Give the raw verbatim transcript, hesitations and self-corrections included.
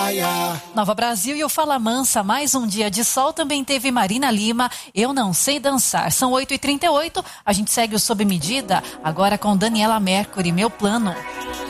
praia. Nova Brasil e o Fala Mansa, mais um dia de sol, também teve Marina Lima, Eu Não Sei Dançar. São oito e trinta e oito, a gente segue o Sob Medida, agora com Daniela Mercury, Meu Plano.